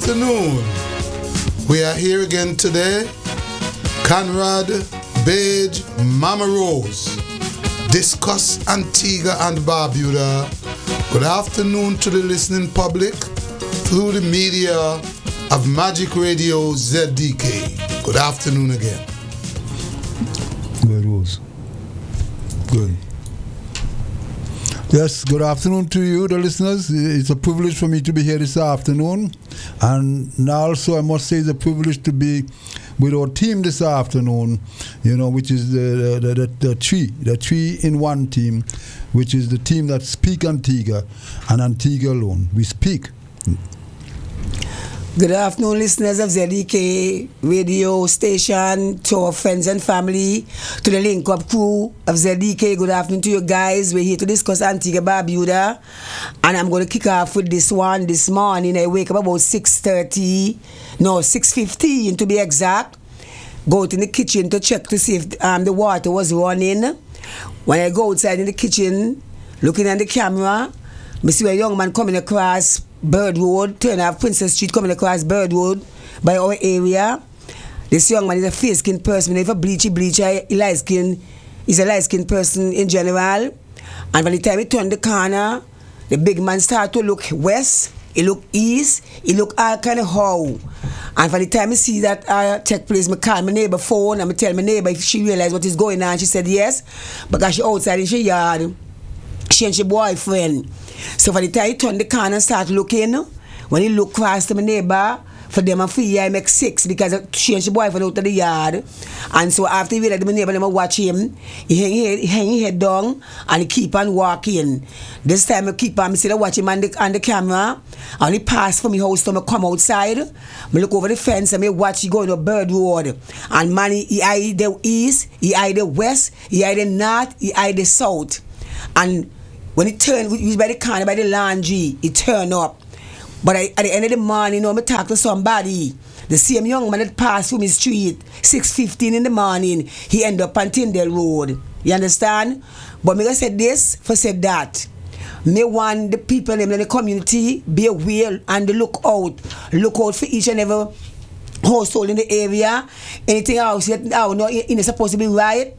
afternoon. We are here again today. Conrad, Beige, Mama Rose. Discuss Antigua and Barbuda. Good afternoon to the listening public through the media of Magic Radio ZDK. Good afternoon again. Good, Rose. Good. Yes, good afternoon to you, the listeners. It's a privilege for me to be here this afternoon. And also, I must say, it's a privilege to be with our team this afternoon, which is the three in one team, which is the team that speak Antigua and Antigua alone. We speak. Good afternoon, listeners of ZDK radio station, to our friends and family, to the Link Up crew of ZDK. Good afternoon to you guys. We're here to discuss Antigua Barbuda, and I'm going to kick off with this one this morning. I wake up about 6:15 to be exact. Go to the kitchen to check to see if the water was running. When I go outside in the kitchen, looking at the camera, I see a young man coming across Bird Road, turn off Princess Street, coming across Bird Road by our area. This young man is a fair-skinned person. If a bleachy, he's a light-skinned person in general. And by the time he turned the corner, the big man started to look west, he look east, he look all kind of how. And by the time I see that take place, I call my neighbor phone and I tell my neighbor if she realized what is going on. She said yes, because she outside in she yard. She and she boyfriend. So for the time he turned the corner and start looking, when he look across to my neighbor, for them and for I make 6 because she and she boyfriend out of the yard. And so after he realized my neighbor, them watch him, he hang his head down and he keep on walking. This time I keep on, I see watch him on the camera, and he pass from my house to me come outside. I look over the fence and I watch he going to Bird Road. And man, he eye the east, he eye the west, he eye the north, he eye the south. And when he turned, he was by the corner, by the laundry, he turned up. But at the end of the morning, I talk to somebody. The same young man that passed through my street, 6:15 in the morning, he ended up on Tyndale Road. You understand? But me said this, for said that. Me want the people in the community be aware and look out. Look out for each and every household in the area. Anything else that is supposed to be right,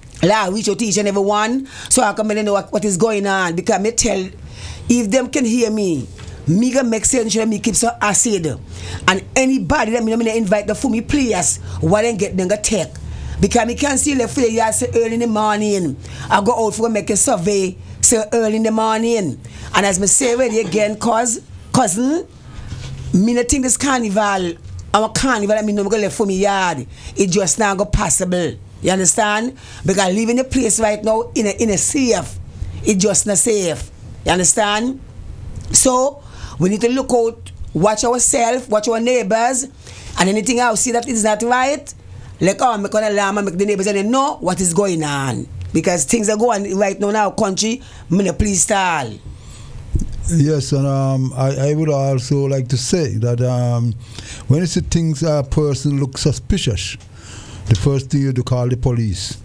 I reach out to each and every one so I can know what is going on. Because me tell, if them can hear me gonna make sense sure me keep some acid. And anybody that me invite the for me players, what then get them go take. Because me can't see left for the yard so early in the morning. I go out for make a survey so early in the morning. And as me say already again, cousin, me not think this carnival, our carnival that me no go left for me yard. It just not go possible. You understand? Because living the place right now in a safe. It just not safe. You understand? So we need to look out, watch ourselves, watch our neighbors, and anything else see that is not right, make an alarm and make the neighbors and they know what is going on. Because things are going right now in our country, please stall. Yes, and I would also like to say that when you see things a person looks suspicious, the first thing you do call the police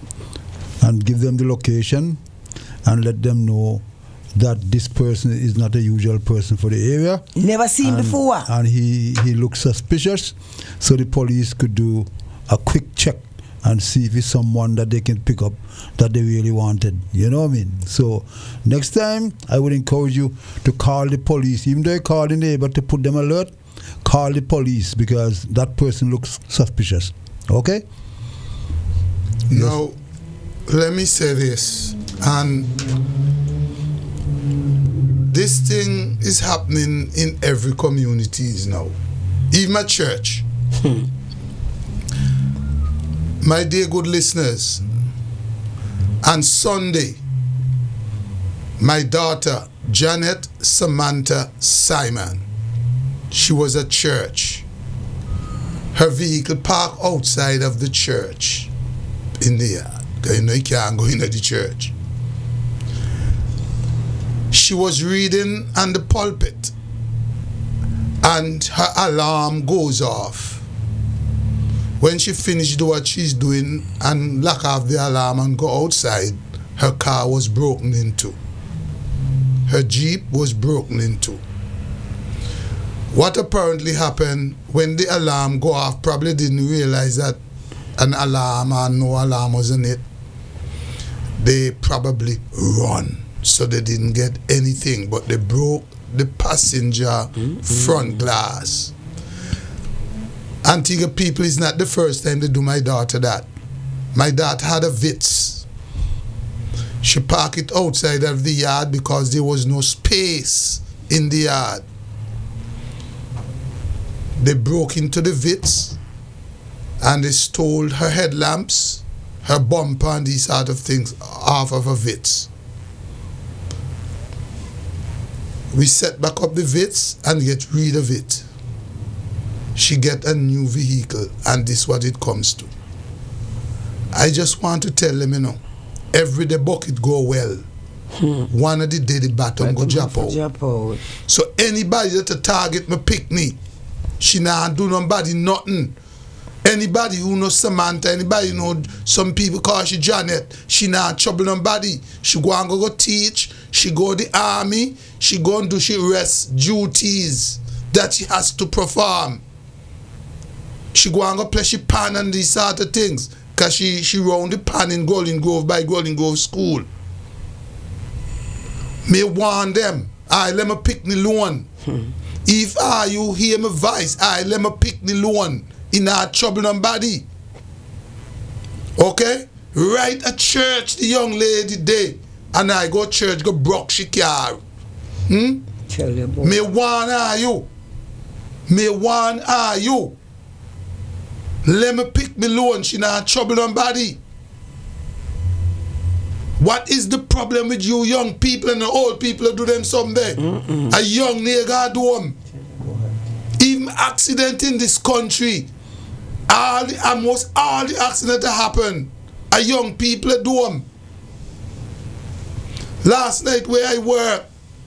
and give them the location and let them know that this person is not a usual person for the area. Never seen before. And he looks suspicious, so the police could do a quick check and see if it's someone that they can pick up that they really wanted. You know what I mean? So next time, I would encourage you to call the police. Even though you call the neighbor to put them alert, call the police because that person looks suspicious. Okay? Now, let me say this, and this thing is happening in every community now, even my church. My dear good listeners, on Sunday, my daughter Janet Samantha Simon, she was at church. Her vehicle parked outside of the church in the yard. You can't go into the church. She was reading on the pulpit and her alarm goes off. When she finished what she's doing and lock off the alarm and go outside, her car was broken into. Her Jeep was broken into. What apparently happened when the alarm go off, probably didn't realize that an alarm or no alarm was in it. They probably run, so they didn't get anything, but they broke the passenger front glass. Antigua people, is not the first time they do my daughter that. My daughter had a Vitz. She parked it outside of the yard because there was no space in the yard. They broke into the Vitz and they stole her headlamps, her bumper, and these sort of things off of a Vitz. We set back up the Vitz and get rid of it. She get a new vehicle, and this is what it comes to. I just want to tell them, every day bucket go well. One of the day the bottom go jump out. So anybody that a target me pick me, she nah do nobody nothing. Anybody who know Samantha, anybody know some people call she Janet, she not trouble nobody. She go and go teach, she go the army, she go and do she rest duties that she has to perform. She go and go play she pan and these sort of things. Cause she round the pan in Golden Grove by Golden Grove School. Me warn them, let me pick the loan. If you hear my voice, let me pick the loan. In our trouble nobody. Okay? Right at church, the young lady day, and I go church, go broke she car. Tell you about. Me warn you. Me warn you. Let me pick me loan, she not trouble nobody. What is the problem with you young people and the old people that do them someday? A young nigga do them. Even accident in this country, almost all the accidents that happen, a young people that do them. Last night where I work,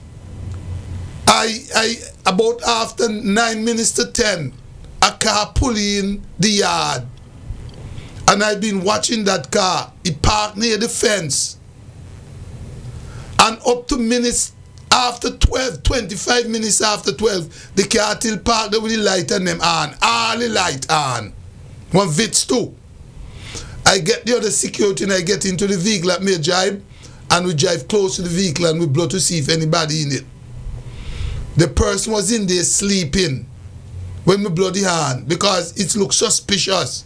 I about after 9 minutes to 10, a car pulling in the yard, and I've been watching that car. It parked near the fence, and up to minutes after 12, 25 minutes after 12, the car still parked there with the light on them on, all the light on. One Vitz too. I get the other security and I get into the vehicle at me drive, and we drive close to the vehicle and we blow to see if anybody in it. The person was in there sleeping when we blow the hand because it looks suspicious.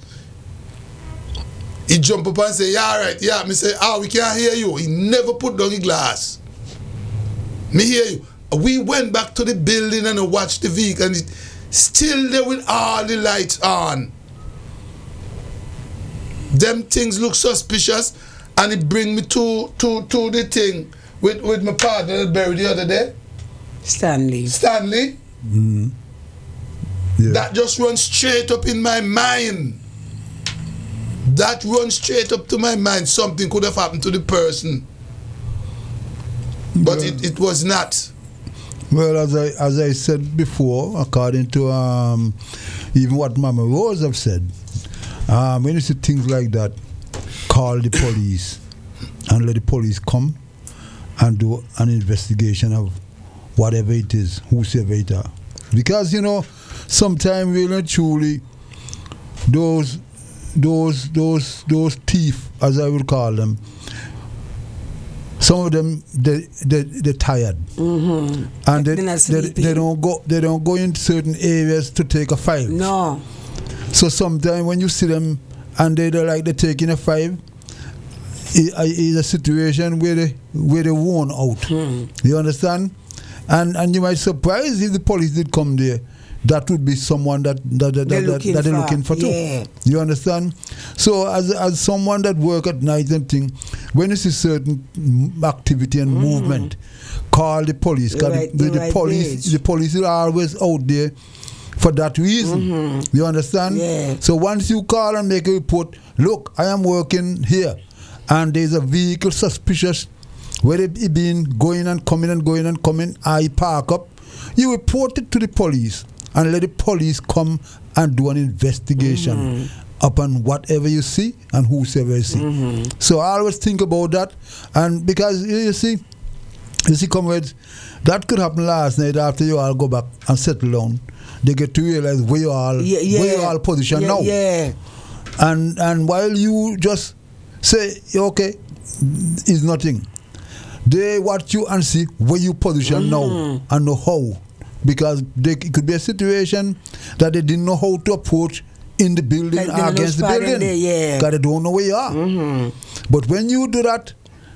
He jump up and say, yeah, all right, yeah. Me say, we can't hear you. He never put down the glass. Me hear you. We went back to the building and watched the vehicle, and it still there with all the lights on. Them things look suspicious, and it bring me to the thing with my partner that buried the other day. Stanley. Yeah. That just runs straight up in my mind. That runs straight up to my mind. Something could have happened to the person, but it was not. Well, as I said before, according to even what Mama Rose have said, when you see things like that, call the police and let the police come and do an investigation of whatever it is, whosoever it are. Because sometimes really truly those thief, as I would call them, some of them they're tired, and they don't go in certain areas to take a 5. No. So sometimes when you see them and they're taking a 5, it's a situation where they worn out. You understand? And you might surprise if the police did come there. That would be someone that they're looking for too. Yeah. You understand? So as someone that work at night and thing, when you see certain activity and movement, call the police. The police are always out there for that reason. You understand? Yeah. So once you call and make a report, look, I am working here, and there's a vehicle suspicious where it been going and coming, I park up. You report it to the police and let the police come and do an investigation upon whatever you see and whosoever you see. So I always think about that, and because you see, You see, comrades, that could happen last night after you all go back and settle down. They get to realize where you all position now. Yeah. And while you just say, okay, it's nothing, they watch you and see where you position now and know how. Because it could be a situation that they didn't know how to approach in the building or against the building. Because they don't know where you are. But when you do that,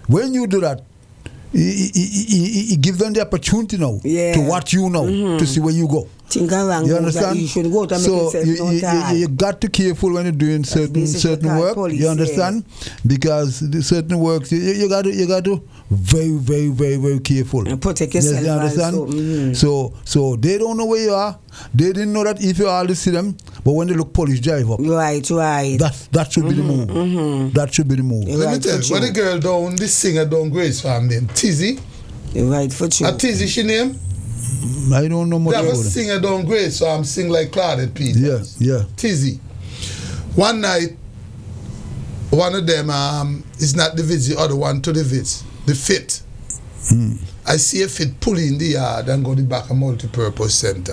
it gives them the opportunity now to watch you now, to see where you go. You understand? You should go to so you got to be careful when you're doing certain work. Police, you understand? Because the certain works you got to very, very, very, very careful. And protect yourself. You understand? So they don't know where you are. They didn't know that if you all see them, but when they look, police drive up. Right. That should be the move. That should be the move. Let me tell you, when the girl down, this singer down Grace Farm name, Tizzy. Right, for sure. Tizzy, she name? I don't know much about it. They have a singer down Grace Farm, sing like Claudette Peters. Yeah. Tizzy. One night, one of them is not the vids, the other one to the vids. The fit. I see a fit pull in the yard and go to the back of multi-purpose center.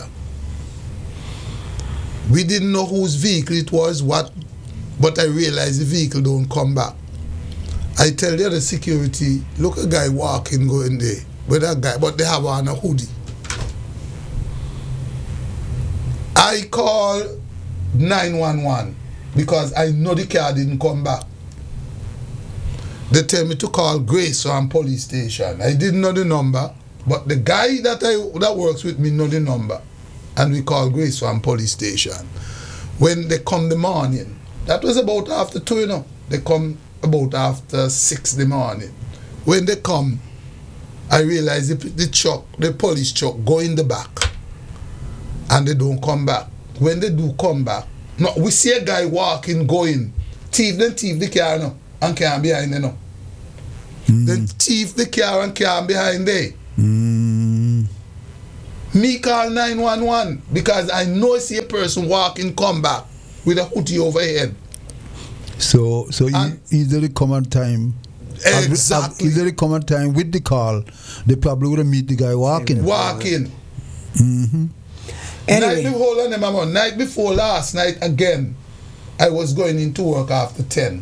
We didn't know whose vehicle it was, but I realized the vehicle don't come back. I tell the other security, look, a guy walking going there with that guy, but they have on a hoodie. I call 911 because I know the car didn't come back. They tell me to call Grace Farm police station. I didn't know the number, but the guy that works with me know the number. And we call Grace Farm police station. When they come the morning, that was about after 2, you know. They come about after 6 in the morning. When they come, I realize the police truck go in the back. And they don't come back. When they do come back, no, we see a guy walking, going, thief the car, no, and car behind there, no. Then thief the car and car behind there. Me call 911 because I know I see a person walking, come back with a hoodie overhead. So either the common time. Exactly. Either the common time with the call, they probably would have meet the guy walking. Anyway. Night before last night again, I was going into work after 10.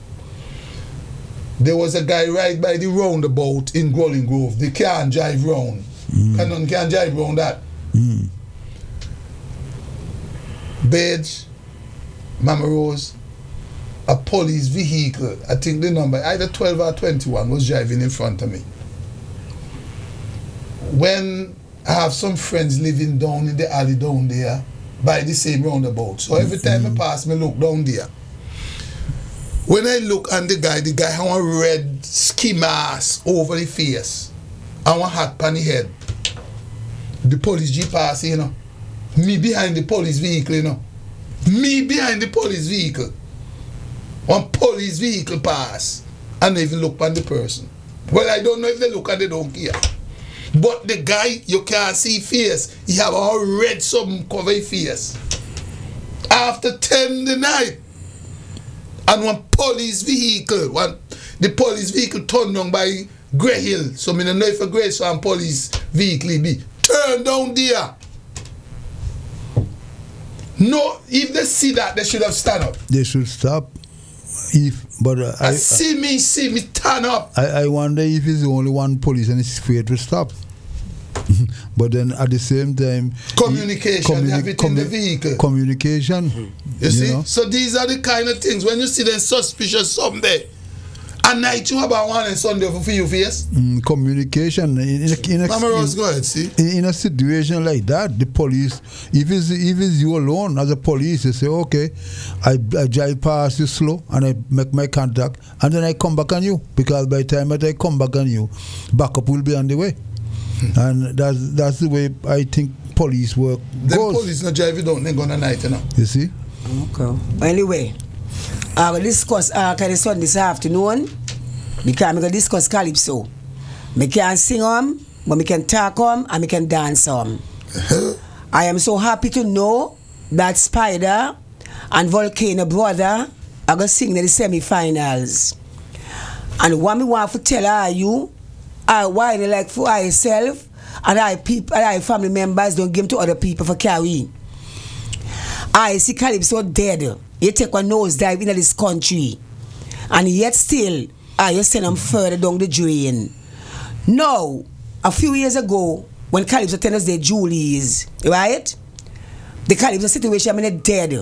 There was a guy right by the roundabout in Growling Grove. They can't drive round. Can't drive round that. Badge, Mama Rose, a police vehicle, I think the number, either 12 or 21, was driving in front of me. When I have some friends living down in the alley down there by the same roundabout. So every time I pass, me look down there. When I look at the guy have a red ski mask over the face and one hat on the head. The police jeep pass, you know. Me behind the police vehicle, you know. Me behind the police vehicle. One police vehicle pass and they even look at the person. Well, I don't know if they look and they don't care. But the guy, you can't see face. He have a red something cover his face. After 10 the night, and one police vehicle, the police vehicle turned down by Grey Hill. So I don't know if a Grace Farm police vehicle be. Turn down there. No, if they see that, they should have stand up. They should stop. I see me turn up. I wonder if it's only one police and it's afraid to stop. But then at the same time, communication, have it in the vehicle. Communication. You see? Know? So these are the kind of things when you see them suspicious someday. At night you have a one and Sunday for your face. Communication. Mama Rose, go ahead, see. In a situation like that, the police, if it's you alone as a police, you say, okay, I drive past you slow and I make my contact and then I come back on you. Because by the time that I come back on you, backup will be on the way. And that's the way I think police work goes. The police not driving down, they go on the night, you know. You see? Okay. Anyway, I will discuss kind of son this afternoon because I'm going to discuss Calypso. I can sing on, but I can talk on, and I can dance on. I am so happy to know that Spider and Volcano Brother are going to sing in the semi-finals. And what I want to tell you, I whine like for myself, and I family members don't give them to other people for carry. I see Calypso dead. You take one nosedive in this country, and yet still, you send them further down the drain. Now, a few years ago, when Calypso tell us the Julies, right? The Calypso situation, I mean, dead.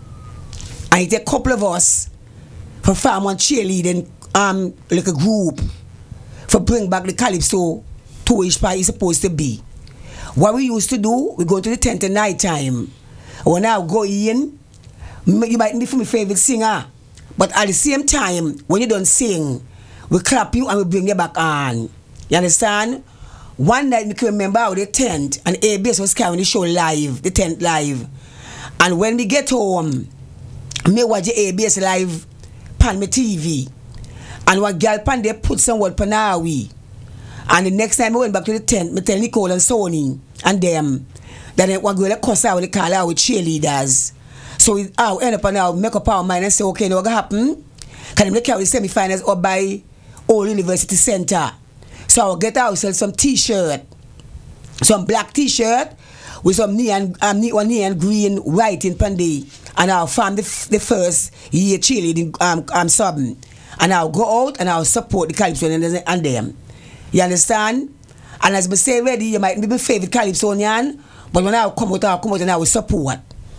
And it take a couple of us for farm one cheerleading like a group for bring back the Calypso to which part is supposed to be. What we used to do, we go to the tent at night time. When I go in, you might be my favorite singer, but at the same time, when you don't sing, we clap you and we bring you back on. You understand? One night, we can remember how the tent and ABS was carrying the show live, the tent live. And when we get home, me watch the ABS live on my TV. And one girl pan there put some word Panawi. And the next time I went back to the tent, I tell Nicole and Sony and them that one girl cuss out, they call out with cheerleaders. So we end up now make up our mind and say, okay, now what happen? Can we carry the semi-finals up by Old University Center? So I'll get ourselves some t-shirt, some black t-shirt with some neon green writing pandy, and I'll find the first year cheerleading subbing, and I'll go out and I'll support the Calypso and them. You understand? And as I say already, you might be my favorite Calypsonian, but when I'll come out and I will support.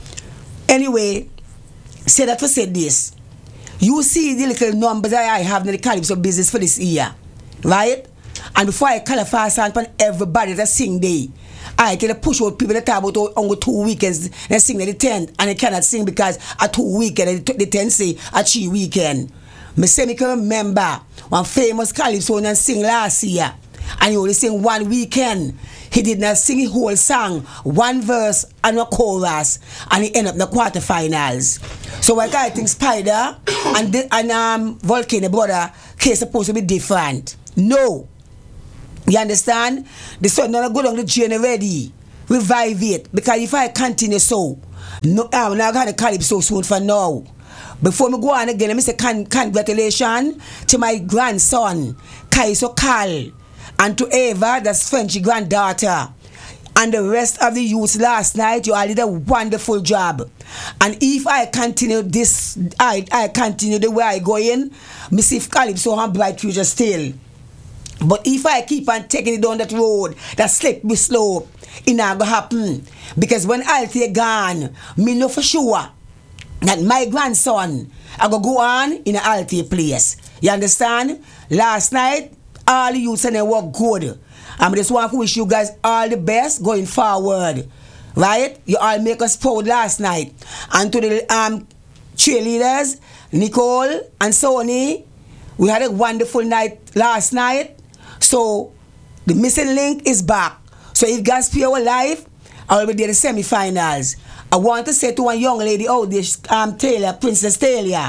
Anyway, say that for say this. You see the little numbers that I have in the Calypso business for this year, right? And before I call a fast and everybody that sing day, I tell push out people that talk about only 2 weekends, they sing at the 10th, and they cannot sing because at 2 weekends, the 10th say at 3 weekend. Me say me can remember one famous Calypsonian sing last year, and he only sing 1 weekend. He did not sing the whole song, one verse and a chorus, and he ended up in the quarterfinals. So I think Spider and Volcano Brother case supposed to be different. No. You understand? The sun not go down the drain already. Revive it. Because if I continue so, no, I'm not going to Calypso soon for now. Before me go on again, let me say congratulations to my grandson, Kaiso Carl, and to Eva, that's French's granddaughter, and the rest of the youths last night. You all did a wonderful job. And if I continue this, I continue the way I go in, me see if Calypso have bright future still. But if I keep on taking it down that road, that slippery slope, it not gonna happen. Because when Althea gone, me know for sure that my grandson I go on in an Althea place. You understand? Last night, all the youths and they work good. I just want to wish you guys all the best going forward. Right? You all make us proud last night. And to the cheerleaders, Nicole and Sony, we had a wonderful night last night. So the missing link is back. So if God spare our life, I will be there in the semi-finals. I want to say to one young lady out there, Taylor, Princess Taylor.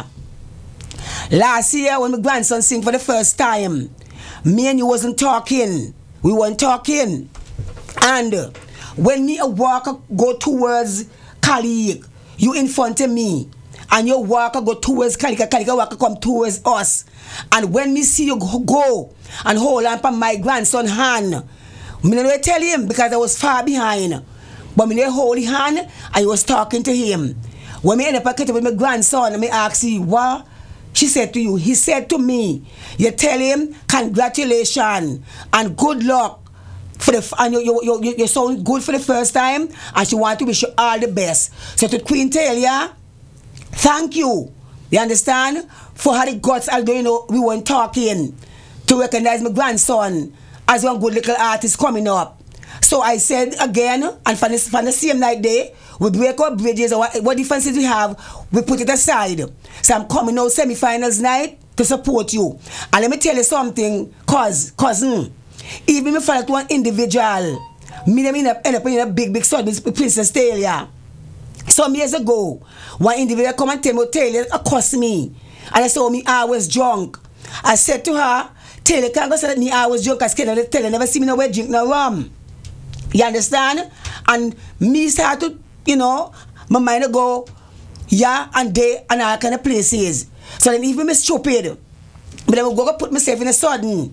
Last year when my grandson sing for the first time, me and you wasn't talking. We weren't talking. And when me a walk go towards colleague, you in front of me. And your walker go towards Kalika walker come towards us. And when me see you go and hold on for my grandson's hand, me don't tell him because I was far behind. But me hold his hand and I was talking to him. When me end up with my grandson, and me ask you, what she said to you? He said to me, you tell him congratulations and good luck. And you sound good for the first time, and she want to wish you all the best. So to Queen Taylor, thank you. You understand? For how the gods, although you know we weren't talking, to recognize my grandson as one good little artist coming up. So I said again, and from the same night day, we break our bridges. What differences we have, we put it aside. So I'm coming out semi-finals night to support you. And let me tell you something, cousin. Even if I follow to one individual, me end up in a big son with Princess Taylor. Some years ago, one individual come and tell me, Taylor accosted me. And I saw me, I was drunk. I said to her, Taylor can't go say that me, I was drunk, because Taylor never see me nowhere drink no rum. You understand? And me start to, my mind go, yeah, and they, and all kind of places. So then even me stupid, but I will go put myself in a sudden.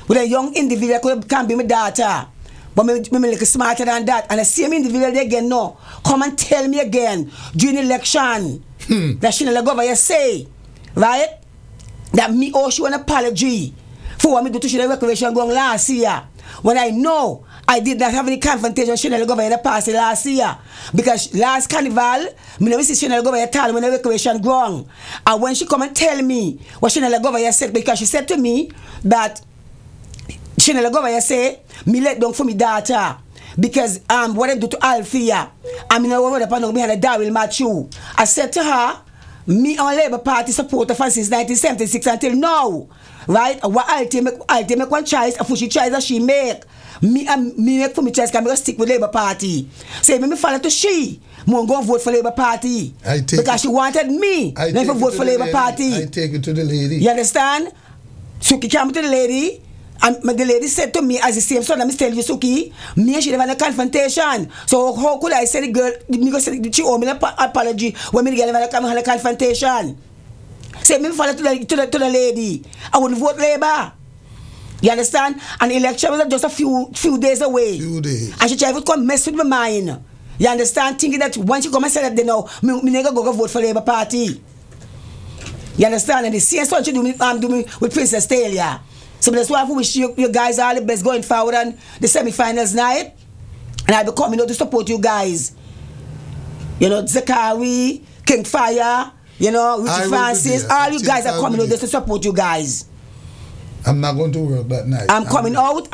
with a young individual can be my daughter. But me look smarter than that. And the same individual they again no. Come and tell me again during election that she not go over say, right? That me owe you an apology for what me do to she recreation going last year. When I know I did not have any confrontation with Chanel Governor in the past last year. Because last carnival, me never see Chanel Governor at all when the recreation grown. And when she come and tell me what Chanel Governor said, because she said to me that Chanel Governor say, me let down for me daughter. Because what I do to Althea, I'm in a world upon behind a Darryl Matthew. I said to her, me on Labour Party supporter for since 1976 until now. Right? What Althea make one choice, a she choice that she make. Me make for me choice, can I stick with Labour Party. Say me follow to she. I'm going to vote for Labour Party. Because she wanted me. Never vote for Labour Party. I take it to the lady. You understand? Suki came to the lady. And the lady said to me, as the same son, let me tell you, Suki, me and she never had a confrontation. So how could I say the girl, she owe me an apology when me the girl never had a confrontation? Say me follow to the lady. I would vote Labour. You understand? And the election was just a few days away. Few days. And she tried to come mess with my mind. You understand? Thinking that once you come and say that they know, me never go vote for Labour Party. You understand? And the same son she do me with Princess Talia. So that's why I wish you guys all the best going forward on the semi-finals night. And I'll be coming out to support you guys. You know, Zakari, King Fire, you know, Richard Francis, all you guys are coming out just to support you guys. I'm not going to work that night. I'm coming out.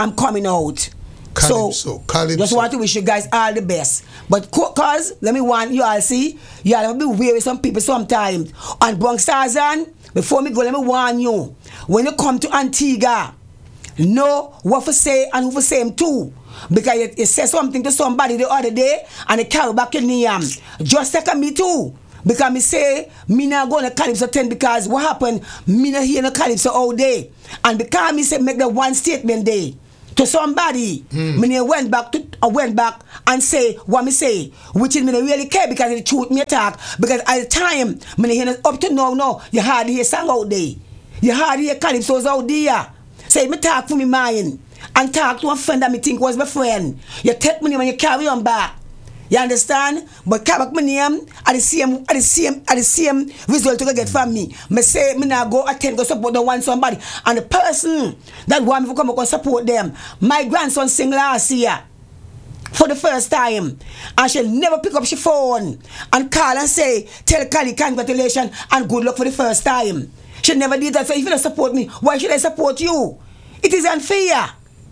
Calypso. Just want to wish you guys all the best. But cause let me want you all see, you all have to be weary some people sometimes. And Bronx Tarzan, before me go, let me warn you. When you come to Antigua, know what to say and who to say him too. Because you say something to somebody the other day and they carry back your name. Just take me too. Because me say, me not go to Calypso 10 because what happened, me not hear no Calypso all day. And because me say make the one statement day to somebody, me went back and say what me say, which is me not really care because the truth me talk. Because at the time, me hear up to now, you hardly hear song out there. You hardly hear Calypso's out there. Say me talk for me mind and talk to a friend that me think was my friend. You take me when you carry on back. You understand? But carry back my name at the same result you get from me. Me say me now go attend go support the one somebody. And the person that want me to come and support them. My grandson sing last year for the first time. And she'll never pick up her phone and call and say, tell Kali congratulations and good luck for the first time. She never did that. So if you don't support me, why should I support you? It is unfair.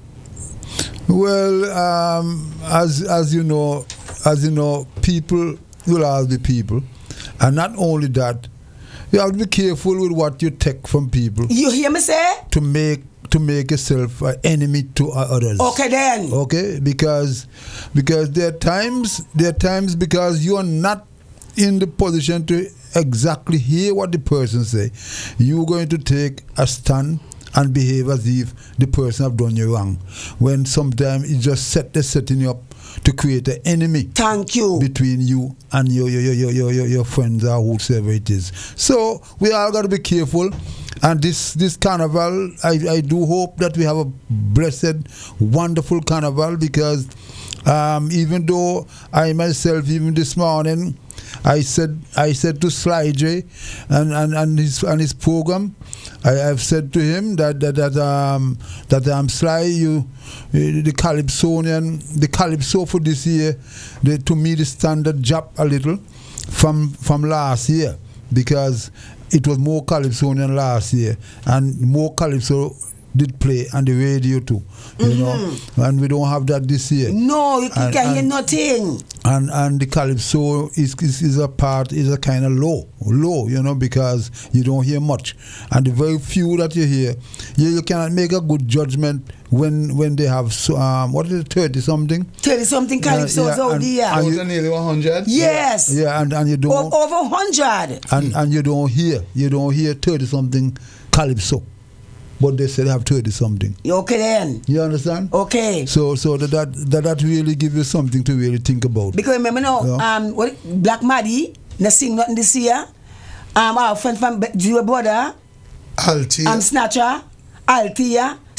Well, as you know, people will always be people, and not only that, you have to be careful with what you take from people. You hear me say? To make yourself an enemy to others. Okay then. Okay, because there are times because you are not in the position to exactly hear what the person say, you're going to take a stand and behave as if the person have done you wrong. When sometimes it just setting you up to create an enemy. Thank you. Between you and your friends or whoever it is. So we all got to be careful. And this carnival, I do hope that we have a blessed, wonderful carnival, because even though I myself, even this morning, I said to Sly J and his program, I've said to him that Sly, the Calypso for this year, to me the standard dropped a little from last year, because it was more Calypso than last year, and more Calypso did play on the radio too, you know, and we don't have that this year. No, you can't hear nothing. And the Calypso is a kind of low, you know, because you don't hear much, and the very few that you hear, you cannot make a good judgment when they have 30 something Calypsos out there. And nearly 100. Yes. Yeah, and you don't over 100. And you don't hear 30 something Calypso. But they said have 30 something. Okay then. You understand? Okay. So that really gives you something to really think about. Because remember now, what Black Maddie, they sing nothing this year. Our friend from Zero Brother, Althea, Snatcher, Althea,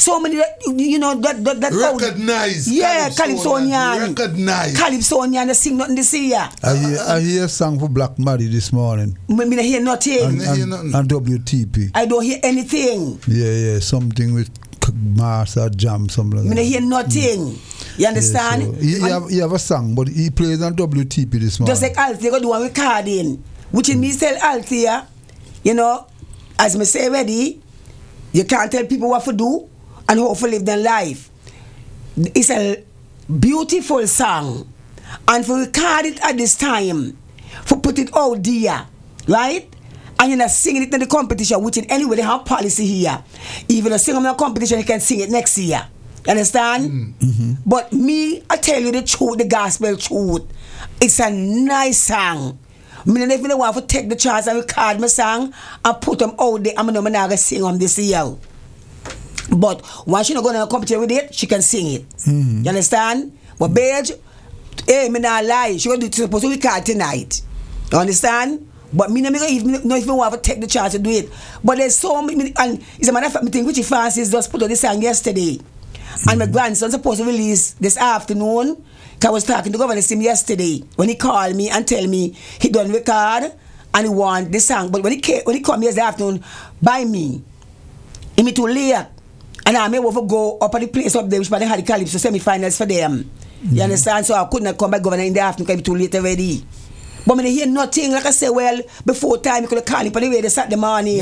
So many, you know, that recognize. Yeah, Calypsonian. Recognize. Calypsonian, they sing nothing this year. I hear a song for Black Maddie this morning. I don't hear nothing. And WTP. I don't hear anything. Yeah, something with Master Jam, something like that. I don't hear nothing. You understand? Yeah, so he have a song, but he plays on WTP this morning. Just like Althea go do one recording, which in me tell Althea, you know, as me say already, you can't tell people what to do and how to live their life. It's a beautiful song, and for record it at this time, for put it out there, right? And you're not singing it in the competition, which in anyway they have policy here. Even a sing in the competition, you can sing it next year. Understand? Mm-hmm. But me, I tell you the truth, the gospel truth. It's a nice song. I mean, if you want to take the chance and record my song and put them out there, I'm not going to sing them this year. But once she's not going to compete with it, she can sing it. Mm-hmm. You understand? But Beige, hey, me not lie. She going to supposed to record tonight. You understand? But me not even want to take the chance to do it. But there's so many, and it's a matter of fact, I think Richie Francis just put out this song yesterday. And my grandson's supposed to release this afternoon. I was talking to Governor Sim yesterday when he called me and tell me he done record and he want the song. But when he come yesterday afternoon by me, he me too late. And I may have to go up at the place up there which they had the Calypso semi-finals for them. Mm-hmm. You understand? So I could not come by Governor in the afternoon because it too late already. But when I hear nothing, like I say, well, before time, you could have called him on the way they Saturday morning.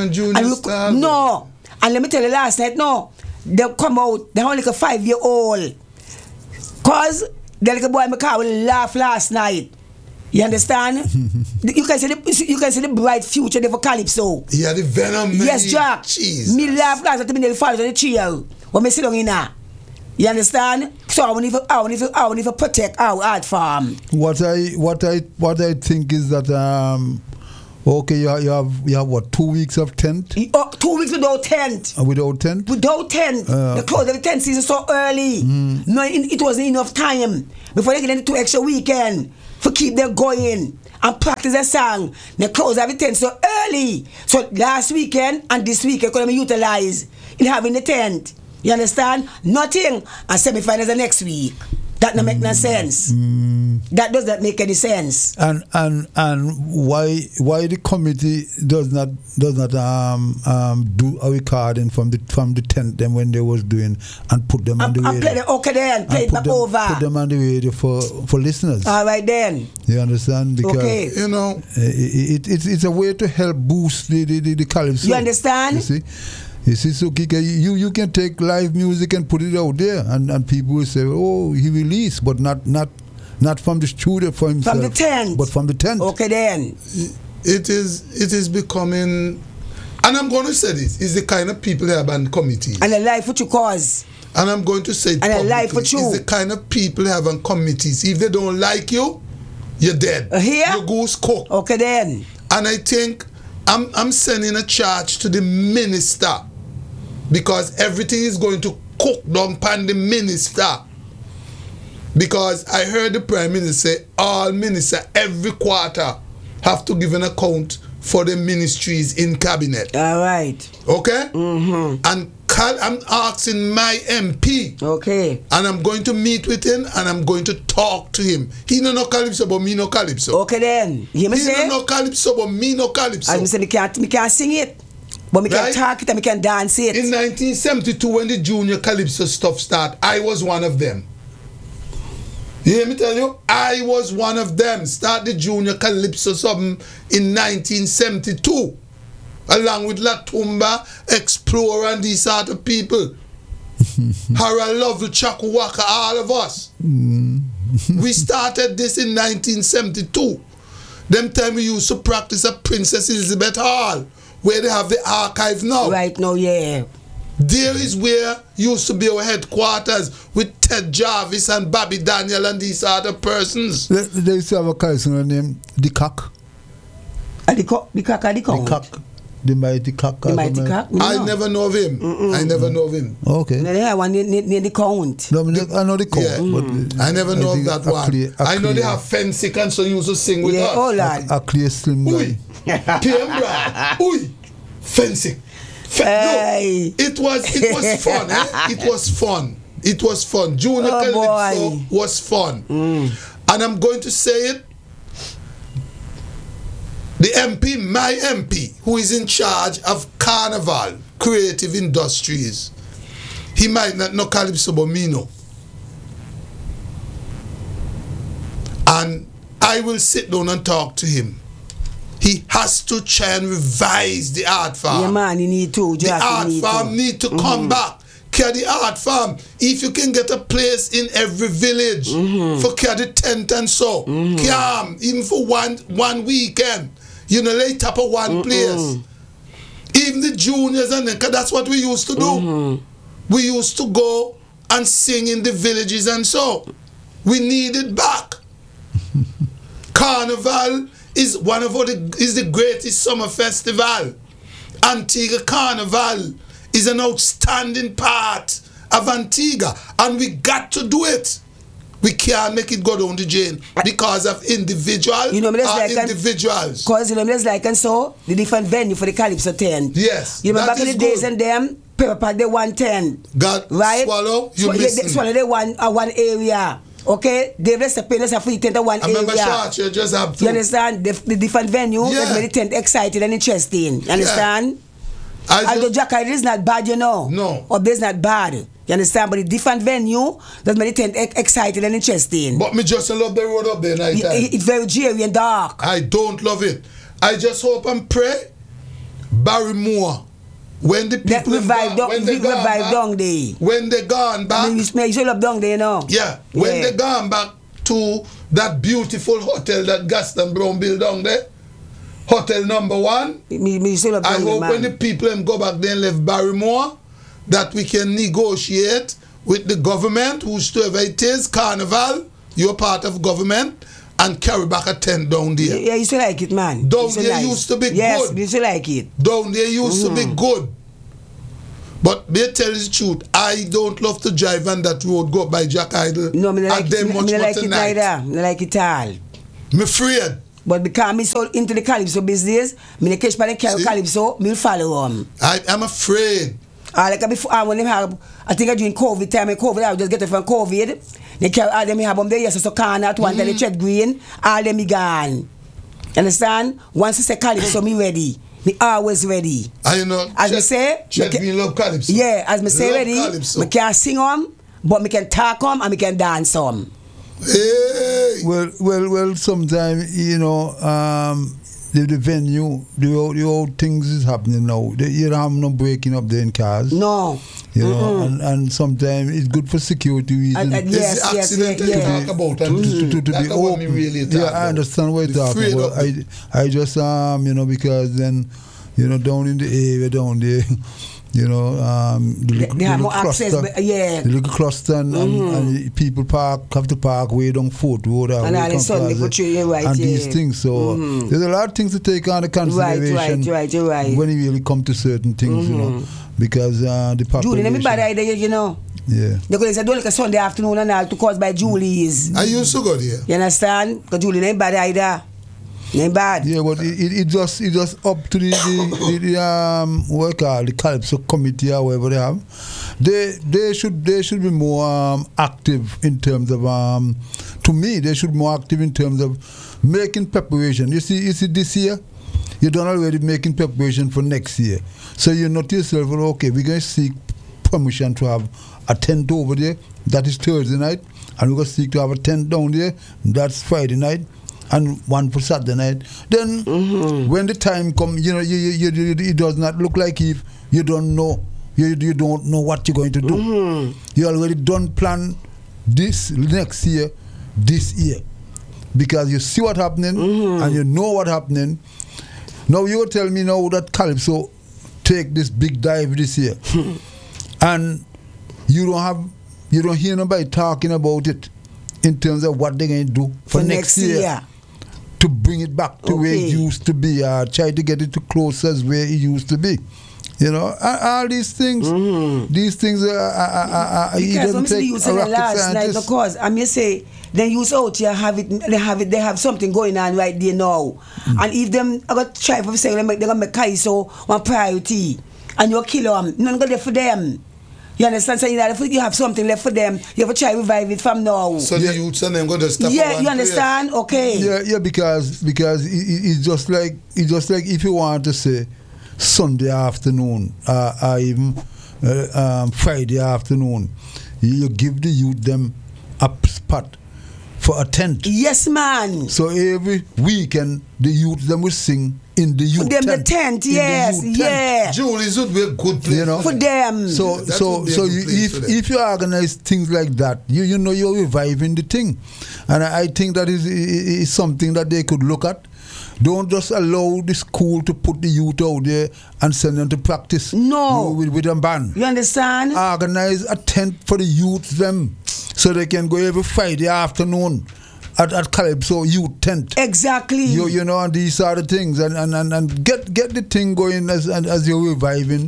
No. And let me tell you last night, no. They come out, they're only like a 5-year-old. Cause the little boy Macau will laugh last night. You understand? you can see the bright future there for Calypso. Yeah, the venom. Yes, Jack. Jesus. Me laugh last night, me fall on the chair. When me sit down in there. You understand? So I want to protect our art farm. What I think is that okay, you have what, 2 weeks of tent? 2 weeks without tent. Without tent? Without tent. They closed the tent season so early. No, it wasn't enough time before they get into 2 extra weekend for keep them going and practice a song. They close every tent so early. So last weekend and this weekend could be utilized in having the tent. You understand? Nothing. And semi-finals the next week. That don't make no sense. That does not make any sense. And why the committee does not do a recording from the tent them when they was doing and put them on the radio. Play it back over. Put them on the radio for listeners. All right then. You understand? Because okay. You know, it's a way to help boost the Calypso. You understand? You see? You see, so you can take live music and put it out there, and people will say, "Oh, he released," but not from the studio for himself, from the tent, but from the tent. Okay, then it is becoming, and I'm going to say this: is the kind of people that have on committees, and a life what you cause, and I'm going to say, and a life what you is the kind of people that have on committees. If they don't like you, you're dead. Here, your goose cooked. Okay, then, and I think I'm sending a charge to the minister. Because everything is going to cook down upon the minister. Because I heard the Prime Minister say all ministers every quarter have to give an account for the ministries in cabinet. All right. Okay? Mm-hmm. And I'm asking my MP. Okay. And I'm going to meet with him and I'm going to talk to him. He no Calypso, but me no Calypso. Okay then. You me say? He no Calypso, but me no Calypso. And me say me can't sing it. But we can talk it and we can dance it. In 1972, when the Junior Calypso stuff started, I was one of them. You hear me tell you? I was one of them. Start the Junior Calypso something in 1972. Along with Latumba, Explorer, and these sort of people. Harold Lovell, Chaku Waka, all of us. We started this in 1972. Them time we used to practice at Princess Elizabeth Hall, where they have the archive now. Right now, yeah. There is where used to be our headquarters with Ted Jarvis and Bobby Daniel and these other persons. They used to have a cousin named The Cock. The cock. The Cock. The Mighty Cock. The Mighty Cock? I never know of him. I never know of him. Okay. They have one near the count. No, I know the count. Yeah. But I never know of that one. I know they have Fencik and so used to sing with us. Oh, lad. A clear slim guy. Pembra. Uy. Fencik. Hey. It was fun. It was fun. It was fun. Junior Calypso was fun. And I'm going to say it. The MP, my MP, who is in charge of Carnival Creative Industries, he might not know Calypso, but me know. And I will sit down and talk to him. He has to try and revise the art farm. Yeah, man, he need to. The art farm need to come back. Care the art farm. If you can get a place in every village for care the tent and so, come even for one weekend. You know, lay top of one place. Even the juniors and then, 'cause that's what we used to do. We used to go and sing in the villages and so. We need it back. Carnival is is the greatest summer festival. Antigua Carnival is an outstanding part of Antigua, and we got to do it. We can't make it go down the drain because of individuals. You know, individuals. Because you know, there's like and so the different venue for the Calypso tent. Yes. You remember back in the days and them paper pack they 110. God, right? Swallow. You they swallow they one area. Okay, they rest the pay for the tent one area. Remember, you just have to. You understand? The different venue that made the tent excited and interesting. You understand? Although Jackal is not bad, you know. No. Or is not bad. You understand? But the different venue that made the tent excited and interesting. But me just love the road up there night time. It's very dreary and dark. I don't love it. I just hope and pray Barrymore, when the people revive down there. When they gone back. I mean, you should have down there, you know. Yeah. When they gone back to that beautiful hotel that Gaston Brown built down there. Hotel number 1. I hope when the people go back there and left Barrymore, that we can negotiate with the government, whosoever it is, Carnival, you're part of government, and carry back a tent down there. Yeah, you should like it, man. Down there used to be good. Yes, you should like it. Down there used to be good. But me tell you the truth, I don't love to drive on that road, go by Jack Idle. No, I like it neither. I like it all. I'm afraid. But because I'm so into the Calypso business, I catch by the Calypso, I follow them. I'm afraid. Like before, when they have, I think during COVID time, I just get it from COVID. They carry all them have them there, yes, so can at one, they check green, all them be gone. Understand? Once you say Calypso, me ready. Me always ready. You know, as me say, me love Calypso. Yeah, as me say ready, me can sing them, but me can talk them and me can dance them. Hey. Well. Sometimes you know, the venue, the old things is happening now. You don't have no breaking up there in cars. No. You know, and sometimes it's good for security reasons. Yes, accident you talk about, and to be open. Really I understand what you're talking about. I just you know, because then you know, down in the area down there. You know, they have more access, the little cluster and people have to park way down Fort Road and all suddenly put you right, and these things. So there's a lot of things to take on the consideration right. when you really come to certain things, you know, because the population. Julie, let me bad idea, you know. Yeah. Because I don't like a Sunday afternoon and all to cause by Julie's. I used to go there. You understand? Because Julie ain't bad either. Ain't bad. Yeah, but it just up to the what call the Calypso committee or whatever they have. They should be more active in terms of to me they should be more active in terms of making preparation. You see this year you done already making preparation for next year. So you know to yourself, well, okay, we're going to seek permission to have a tent over there. That is Thursday night, and we're going to seek to have a tent down there. That's Friday night. And one for Saturday night. Then when the time comes, you know, it does not look like if you don't know, you don't know what you're going to do. You already done plan this next year, this year, because you see what happening and you know what happening. Now you tell me now that Calypso take this big dive this year, and you don't hear nobody talking about it in terms of what they're going to do for next year. To bring it back to where it used to be, try to get it to close as where it used to be. You know, all these things, are because when take you say last night, because I may say, then you out here they have something going on right there now. And if them I got try for saying they're gonna make Calypso one priority. and you kill them. None go there for them. You understand? So you have something left for them. You have to try revive it from now. So the youths and them go to stop. Yeah, you understand? Okay. Yeah, because it's just like if you want to say Sunday afternoon or even Friday afternoon, you give the youth them a spot for a tent. Yes, man. So every weekend the youth them will sing in the youth them tent. The tent, In the yes, youth tent. yeah. Julie's would be a good place, You know, for them. So That would be a good place for them. if you organize things like that, you know you're reviving the thing, and I think that is something that they could look at. Don't just allow the school to put the youth out there and send them to practice. No. With a band. You understand? Organize a tent for the youth them, so they can go every Friday afternoon at Calypso youth tent. Exactly. You know, and these are the things, and get the thing going as you're reviving,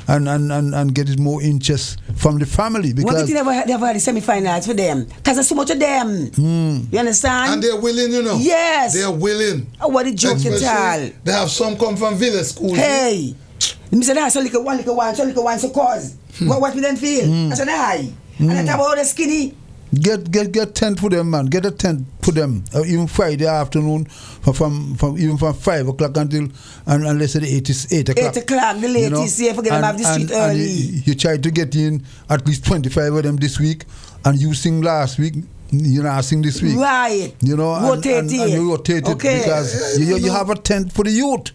and get it more interest from the family, because One thing never had the semi-finals for them, because there's so much of them. You understand? And they're willing, you know. Yes. They're willing. Oh, what a joke you tell. They have some come from village school. Hey, me say that's a little one, so cause. What we then feel? I said, hi. And I talk about the skinny. Get tent for them, man. Get a tent for them. Even Friday afternoon, from 5 o'clock until and let's say 8 o'clock. 8 o'clock, the latest. Yeah, forget them have the street early. You try to get in at least 25 of them this week, and you sing last week. You know, I sing this week. Right. You know, rotate and you rotate it because you have a tent for the youth.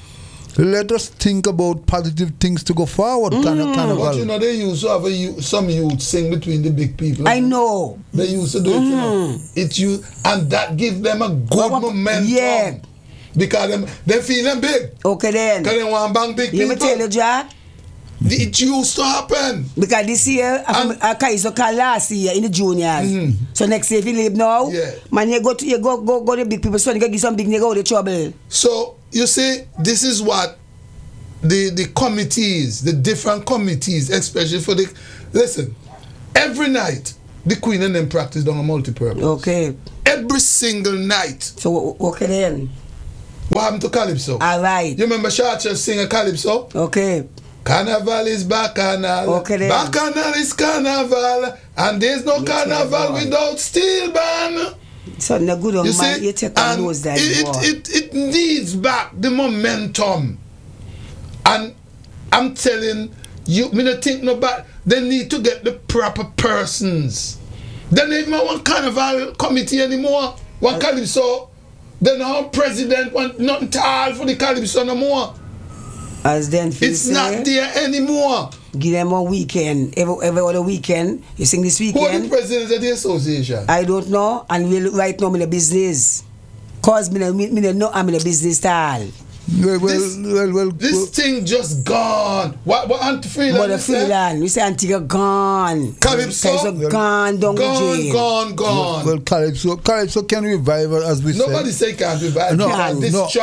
Let us think about positive things to go forward. Carnival. But you know, they used to have some youth sing between the big people. I know. They used to do it, you know. It's you, and that gives them a good momentum. Yeah. Because they feel them big. Okay then. Because they want to bang big people. Let me tell you, Jack. It used to happen. Because this year, I Kaiser call last year in the juniors. So next year, if you leave now, man, you go to the big people, so you get some big nigga out of trouble. So you see, this is what the committees, the different committees, especially for the listen. Every night, the Queen and them practice on a multi-purpose. Okay. Every single night. So okay then. What happened to Calypso? All right. You remember Shasha sing a Calypso? Okay. Carnival is bacchanal. Okay then. Bacchanal is carnival, and there's no carnival without steel band. So no good on man, you take on those that it needs back the momentum. And I'm telling you, me not think no bad. They need to get the proper persons. They don't even want carnival committee anymore. One Calypso. They no president want nothing to all for the Calypso no more. As then it's not there anymore. Give them one weekend. Every other weekend. You sing this weekend. Who are the presidents of the association? I don't know. And right now I'm in a business. Cause me know I'm in a business style. Well, this thing just gone. What Auntie Freeland? But the Freeland, we say Antigua gone. Calypso gone, down the jail. Gone. Well, Calypso can revive her, as we Nobody said. say can't revive. No,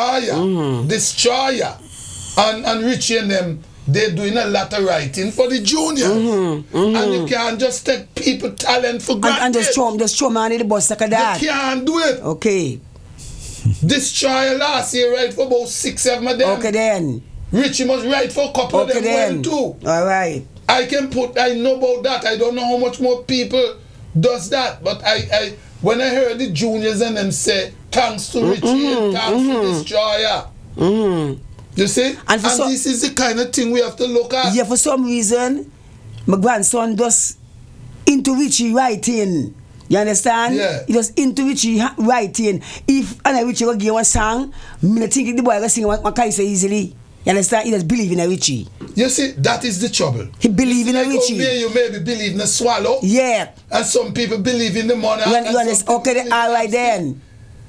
Destroyer. And Richie and them, they're doing a lot of writing for the juniors. And you can't just take people talent for granted. And just throw man in the bus like that. You can't do it. Okay. Destroyer last year write for about 6-7 of them. Okay then. Richie must write for a couple of them well too. Alright. I know about that. I don't know how much more people does that. But I when I heard the juniors and them say thanks to Richie and thanks to Destroyer. You see? And this is the kind of thing we have to look at. Yeah, for some reason, my grandson does into Richie writing. You understand? Yeah. He does into Richie writing. If and Richie go give one song, I think the boy will sing one kind so easily. You understand? He does believe in a Richie. You see, that is the trouble. He believe in a Richie. You maybe believe in a swallow. Yeah. And some people believe in the money. You understand? Okay, all right then.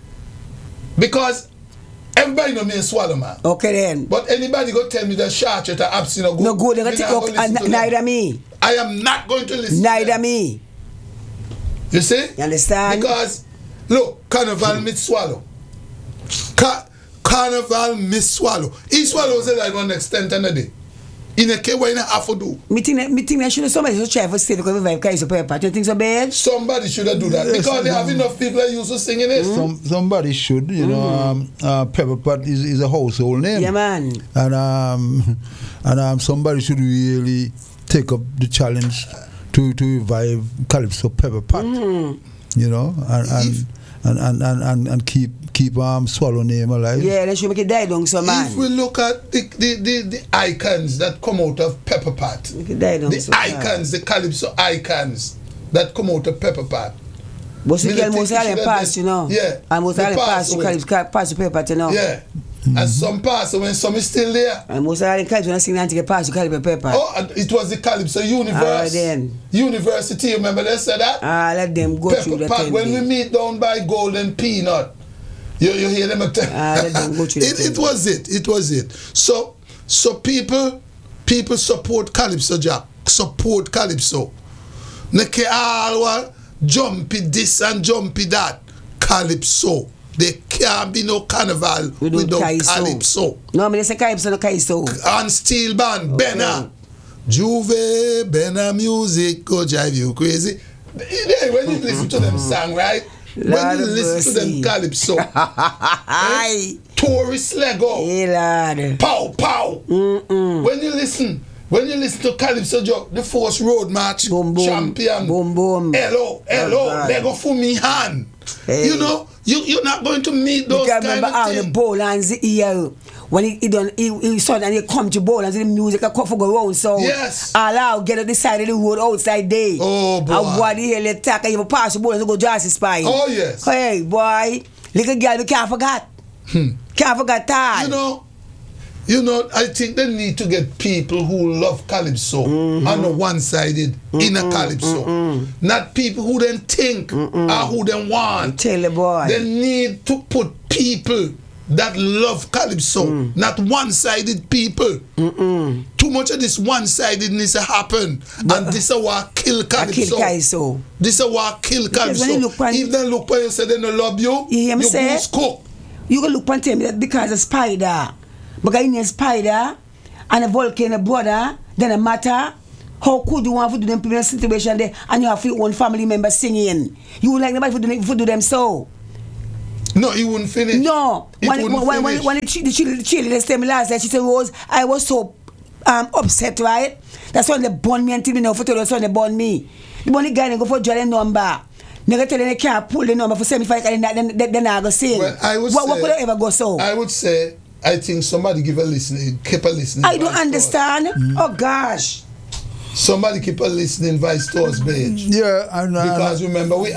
Because everybody know me a swallow, man. Okay then. But anybody go tell me that Shachit or Absy no good. No good. They're going to take neither me. I am not going to listen. Neither me. You see? You understand? Because look, Carnival miss swallow. Carnival miss swallow. Each swallow say like one next 10 a day. In a case, what you have to do? Me think that should somebody should try for state because revive Calypso Pepper. Do you think so bad? Somebody should have do that because they have enough people that used to singing it. Somebody should, you know. Pepper Pot is a household name. Yeah, man. And somebody should really take up the challenge to revive Calypso Pepper Pot. You know, and keep Swallow name alive. Yeah, they should make it die down, so man. If we look at the icons that come out of Pepper Pot, Make it die down, the so icons, the Calypso icons that come out of Pepper Pot. But you Me can most think of them should pass, you know. Yeah. And most of they them pass to away. Calypso pass to Pepper, you know. Yeah. And some pass when some is still there. And most of them Calypso don't sing until they pass to Calypso Pepper. Oh, and it was the Calypso Universe. Then. University, you remember they said that? Let them go through Pepper the Pot, thing. when we meet down by Golden Peanut, you hear them tell let them go through the it was it. So people support Calypso Jack, support Calypso. Neke all jumpy this and jumpy that. Calypso. There can't be no carnival without Calypso. No, me they say Calypso, no Calypso. And steel band, Benna. Juve, Benna music, go drive you crazy. When you listen to them song, right? When you listen to them Calypso, Tourist Lego, Hey, lad. pow pow. When you listen to Calypso Joe, the Force Road March, Boom, boom. champion, Boom, boom. hello, God. Lego for me hand. Hey. You know, you're not going to meet those Because kind remember of how the things. Bowlands here, when he saw and he come to Bowlands, the music a come for go round, so Yes. allow get on the side of the road outside there. Oh, boy. And what the hell attack and you pass the Bowlands go just his spine. Oh, yes. Hey boy, little girl we can't forget. Can't forget that. You know, I think they need to get people who love Calypso on the one-sided in a Calypso. Not people who then think or who then want. Tell the boy. They need to put people that love Calypso, not one-sided people. Too much of this one-sidedness happen, and this is what kill Calypso. Calypso. This is what kill Because when Calypso. you look when- If they look when you say they don't love you, You hear me say? goose cook. You go look and tell me that because of spider. Because in a spider and a volcano brother, then a matter. How could you want to do them in a situation there and you have your own family member singing? You would like nobody to do them so. No, he wouldn't finish. No. It When wouldn't finish. the chili tell me last night, she said, Rose, I was so upset, right? That's when they burn me until me know for tell us when they burn me. The money guy go for Jordan number. Nigga tell them they can't pull the number for 75 and then I go sing. Well, I would what say, could I ever go so? I would say, I think somebody keep a listening. I don't understand. Oh gosh. Somebody keep a listening vice to us, babe. Yeah, and Because remember, we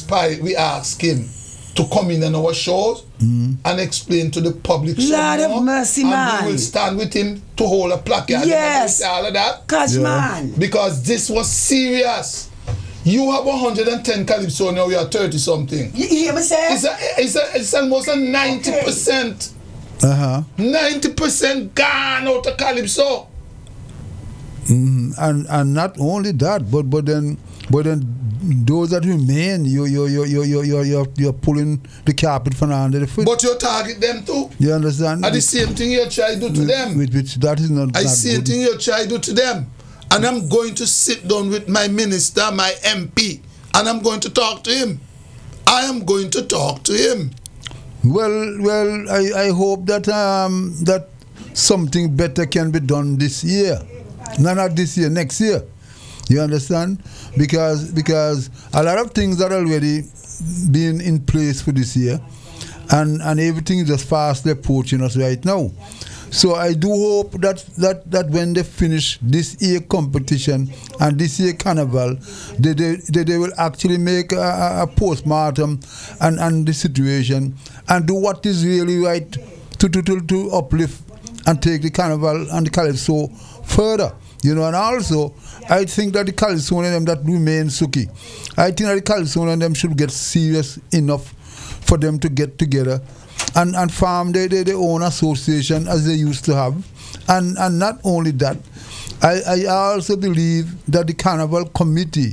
asked him to come in on our shows and explain to the public. Lord some of more, mercy, and man. we will stand with him to hold a placard. Yes. All of that. Cause Yeah. man. Because this was serious. You have 110 Calypso now, you are 30 something. You hear me say? It's almost a 90%. 90% gone out of Calypso. And not only that, but then those that remain, you're pulling the carpet from under the foot. But you target them too. You understand? And the same thing you try to do to them. Which that is not. I not same good. thing you try to do to them. And I'm going to sit down with my minister, my MP, and I'm going to talk to him. I am going to talk to him. Well, I hope that that something better can be done this year. No, not this year, next year. You understand? Because a lot of things are already being in place for this year, and everything is just fast approaching us right now. So I do hope that when they finish this year competition and this year carnival, they will actually make a postmortem and the situation and do what is really right to uplift and take the carnival and the Calypso further. You know, and also I think that the Calypso and them that remain Suki, I think that the Calypso and them should get serious enough for them to get together and form their own association as they used to have. And not only that, I also believe that the Carnival Committee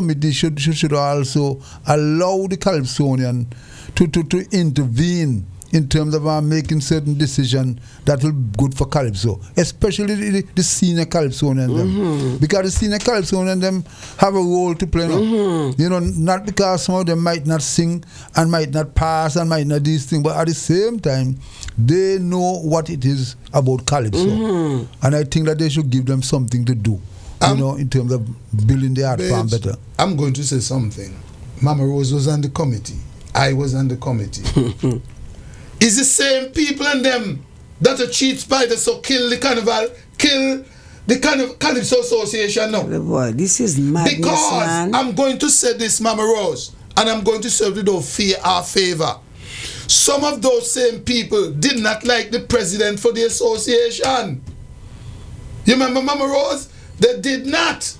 should also allow the Calypsonian to intervene in terms of making certain decisions that will be good for Calypso, especially the senior Calypsonian them. Because the senior Calypsonian them have a role to play. You know, not because some of them might not sing and might not pass and might not do these things, but at the same time, they know what it is about Calypso. And I think that they should give them something to do, you know, in terms of building the art farm better. I'm going to say something. Mama Rose was on the committee. I was on the committee. It's the same people and them that are cheat spiders, so kill the carnival, kill the Calypso Association now. Boy, this is madness, Because man. I'm going to say this, Mama Rose, and I'm going to say it without fear or favor. Some of those same people did not like the president for the association. You remember, Mama Rose? They did not.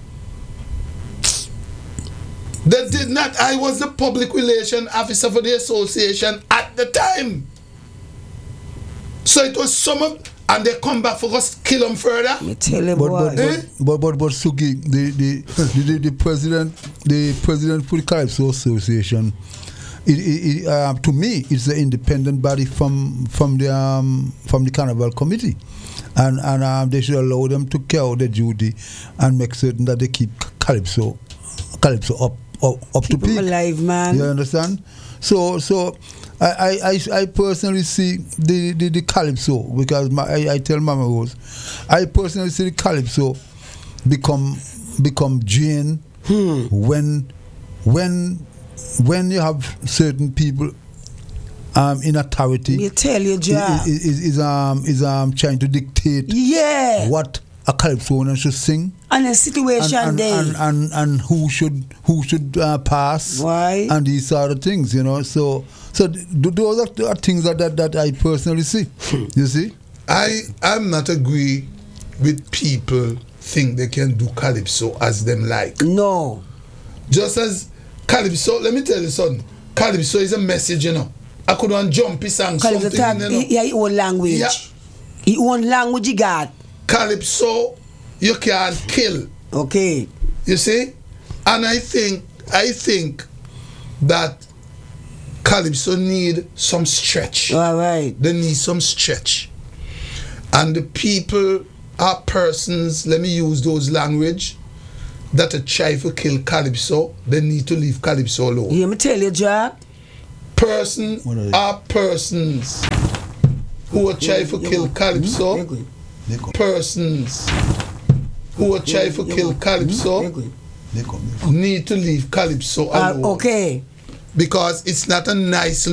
They did not. I was the public relation officer for the association at the time. So it was some of, and they come back for us to kill them further. Me tell you, But boy. Suki, the president for the Calypso Association, to me, it's an independent body from the Carnival Committee, and they should allow them to carry out their duty and make certain that they keep Calypso up to peak. Alive, man. You understand? So I personally see the Calypso, because I tell Mama Rose, I personally see the Calypso become Jane when you have certain people in authority. Me tell you, Jah. Is trying to dictate what a Calypsonian should sing. And a situation there. And who should pass. Why? And these sort of things, you know. So those are things that I personally see. You see? I'm not agree with people think they can do Calypso as them like. No. Just as Calypso, let me tell you something. Calypso is a message, you know. I could want jumpy song, Calypso something, you know. yeah, his own language. Yeah. His own language he got. Calypso, you can't kill. Okay. You see? And I think that Calypso need some stretch. All right. They need some stretch. And the people are persons, let me use those language, that are try to kill Calypso, they need to leave Calypso alone. Hear me tell you, Jack. Persons are persons who are trying to kill Calypso. Persons who are trying to kill Calypso need to leave Calypso alone. Okay. Because it's not a nice